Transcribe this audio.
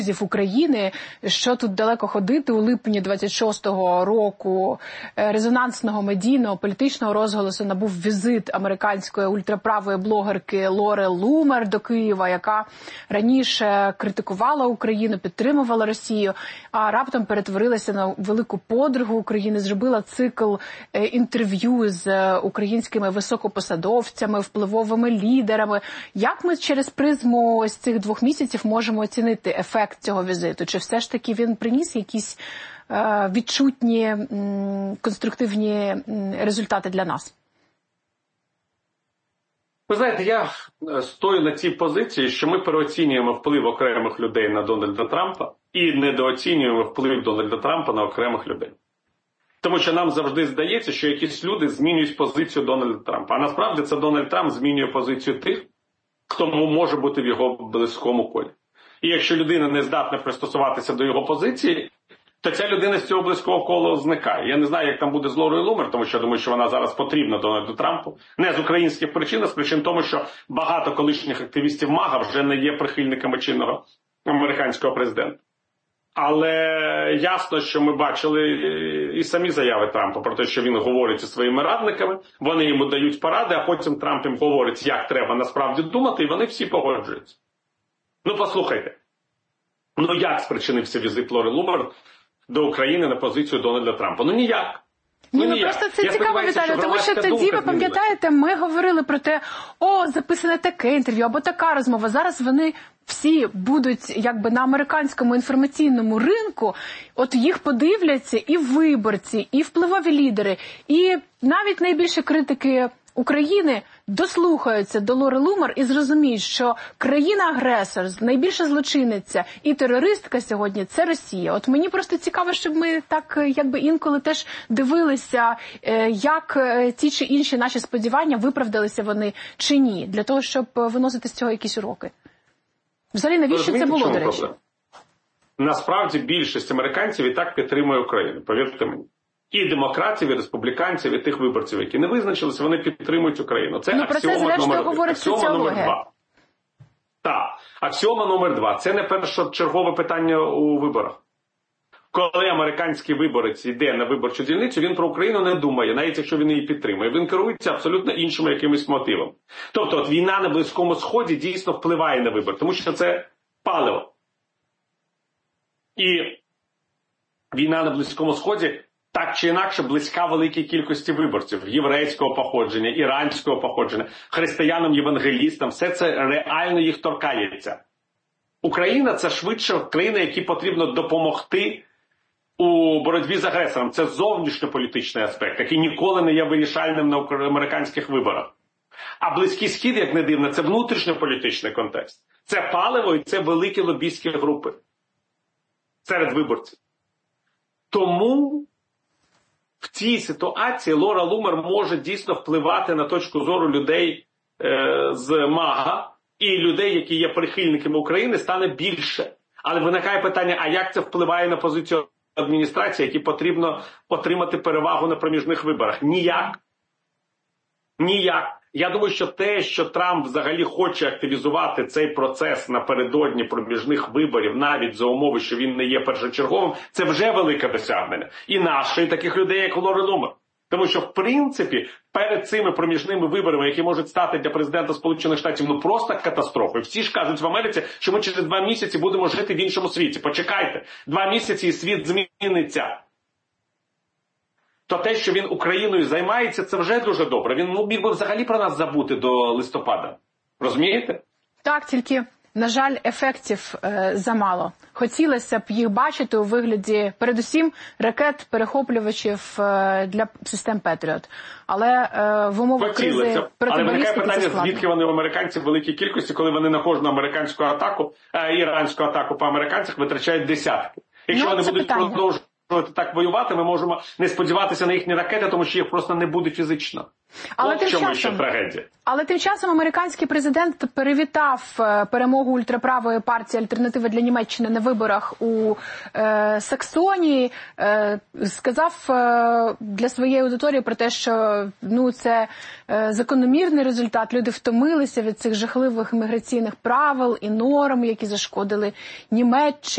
України, що тут далеко ходити, у липні 26-го року резонансного медійного політичного розголосу набув візит американської ультраправої блогерки Лори Лумер до Києва, яка раніше критикувала Україну, підтримувала Росію, а раптом перетворилася на велику подругу України, зробила цикл інтерв'ю з українськими високопосадовцями, впливовими лідерами. Як ми через призму ось цих 2 місяців можемо оцінити ефект цього візиту? Чи все ж таки він приніс якісь відчутні, конструктивні результати для нас? Ви знаєте, я стою на цій позиції, що ми переоцінюємо вплив окремих людей на Дональда Трампа і недооцінюємо вплив Дональда Трампа на окремих людей. Тому що нам завжди здається, що якісь люди змінюють позицію Дональда Трампа. А насправді це Дональд Трамп змінює позицію тих, хто може бути в його близькому колі. І якщо людина не здатна пристосуватися до його позиції, то ця людина з цього близького кола зникає. Я не знаю, як там буде з Лорою Лумер, тому що я думаю, що вона зараз потрібна Дональду Трампу. Не з українських причин, а з причин тому, що багато колишніх активістів МАГА вже не є прихильниками чинного американського президента. Але ясно, що ми бачили і самі заяви Трампа про те, що він говорить зі своїми радниками, вони йому дають поради, а потім Трамп їм говорить, як треба насправді думати, і вони всі погоджуються. Ну, послухайте, як спричинився візит Лори Лумер до України на позицію Дональда Трампа? Ну, ніяк. Просто це цікаво, Віталій, тому що тоді, ви пам'ятаєте, ми говорили про те, записане таке інтерв'ю або така розмова. Зараз вони всі будуть якби на американському інформаційному ринку, от їх подивляться і виборці, і впливові лідери, і навіть найбільші критики України дослухаються до Лори Лумер і зрозуміють, що країна-агресор, найбільша злочинниця і терористка сьогодні – це Росія. От мені просто цікаво, щоб ми так якби інколи теж дивилися, як ті чи інші наші сподівання, виправдалися вони чи ні, для того, щоб виносити з цього якісь уроки. Взагалі, навіщо це було, до речі? Насправді, більшість американців і так підтримує Україну, повірте мені. І демократів, і республіканців, і тих виборців, які не визначилися, вони підтримують Україну. Це аксіома номер 1. Аксіома номер 2. Так, аксіома номер 2. Це не першочергове питання у виборах. Коли американський виборець йде на виборчу дільницю, він про Україну не думає, навіть якщо він її підтримує. Він керується абсолютно іншим якимось мотивом. Тобто, от війна на Близькому Сході дійсно впливає на вибор, тому що це паливо. І війна на Близькому Сході так чи інакше близька великій кількості виборців єврейського походження, іранського походження, християнам-євангелістам. Все це реально їх торкається. Україна – це швидше країна, якій потрібно допомогти у боротьбі з агресором. Це зовнішньополітичний аспект, який ніколи не є вирішальним на американських виборах. А Близький Схід, як не дивно, це внутрішньополітичний контекст. Це паливо і це великі лобістські групи серед виборців. Тому в цій ситуації Лора Лумер може дійсно впливати на точку зору людей з МАГА і людей, які є прихильниками України, стане більше. Але виникає питання, а як це впливає на позицію адміністрації, які потрібно отримати перевагу на проміжних виборах? Ніяк. Ніяк. Я думаю, що те, що Трамп взагалі хоче активізувати цей процес напередодні проміжних виборів, навіть за умови, що він не є першочерговим, це вже велике досягнення. І наші, і таких людей, як Лора Лумер. Тому що, в принципі, перед цими проміжними виборами, які можуть стати для президента Сполучених Штатів, просто катастрофою. Всі ж кажуть в Америці, що ми через 2 місяці будемо жити в іншому світі. Почекайте, 2 місяці і світ зміниться. То те, що він Україною займається, це вже дуже добре. Він міг би взагалі про нас забути до листопада. Розумієте? Так, тільки, на жаль, ефектів замало. Хотілося б їх бачити у вигляді, передусім, ракет-перехоплювачів для систем Петріот. Але в умовах кризи але виникає питання, звідки вони в американців в великій кількості, коли вони на кожну американську атаку, іранську атаку по американцях витрачають десятки. Якщо вони будуть продовжувати так воювати, ми можемо не сподіватися на їхні ракети, тому що їх просто не буде фізично. Але тим часом американський президент перевітав перемогу ультраправої партії «Альтернатива для Німеччини» на виборах у Саксонії, сказав для своєї аудиторії про те, що це закономірний результат, люди втомилися від цих жахливих міграційних правил і норм, які зашкодили Німеччині.